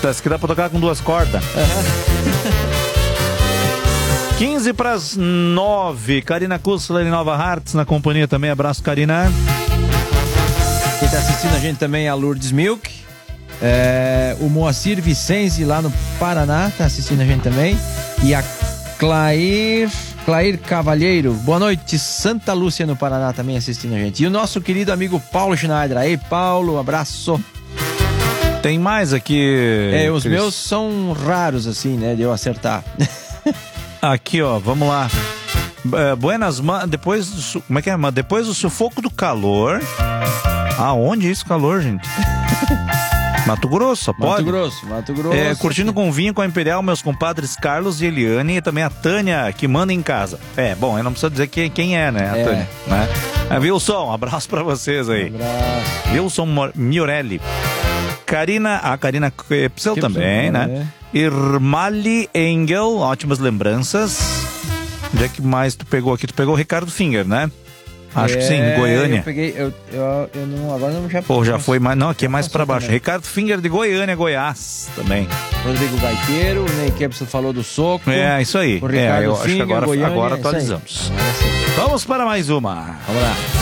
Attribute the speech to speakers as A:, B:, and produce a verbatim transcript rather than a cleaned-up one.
A: Essa que dá pra tocar com duas cordas.
B: Uhum.
A: quinze para as nove. Karina Kussler em Nova Hartz na companhia também. Abraço, Karina.
B: Quem tá assistindo a gente também é a Lourdes Milk. É, o Moacir Vicenzi lá no Paraná tá assistindo a gente também. E a Clair, Clair Cavalheiro. Boa noite, Santa Lúcia no Paraná também assistindo a gente. E o nosso querido amigo Paulo Schneider. Aí, Paulo, um abraço.
A: Tem mais aqui.
B: É, os
A: Cris?
B: meus são raros assim, né, de eu acertar.
A: Aqui, ó, vamos lá. É, buenas, ma... depois do su... como é que é? Depois do sufoco do calor. Aonde é isso, calor, gente? Mato Grosso, só pode?
B: Mato Grosso, Mato Grosso.
A: É, curtindo com vinho com a Imperial, meus compadres Carlos e Eliane e também a Tânia, que manda em casa. É, bom, eu não preciso dizer quem, quem é, né, a
B: É.
A: Tânia, né? É, Wilson, um abraço pra vocês aí.
B: Um abraço.
A: Wilson Mor- Miorelli. Karina, a Karina Kepsel também,
B: é.
A: né? Irmali Engel, ótimas lembranças. Onde é que mais tu pegou aqui? Tu pegou o Ricardo Finger, né? Acho
B: É,
A: que sim, Goiânia.
B: Eu peguei, eu, eu, eu não, agora não já.
A: Pô, já foi mais. Não, aqui é mais pra baixo.
B: também.
A: Ricardo Finger de Goiânia, Goiás também.
B: Rodrigo Gaiteiro, o Ney Kebson falou do soco.
A: É, isso aí.
B: O
A: É,
B: Ricardo
A: eu acho que
B: Finger,
A: agora,
B: Goiânia,
A: agora
B: é isso aí.
A: atualizamos.
B: Agora sim.
A: Vamos para mais uma.
B: Vamos lá.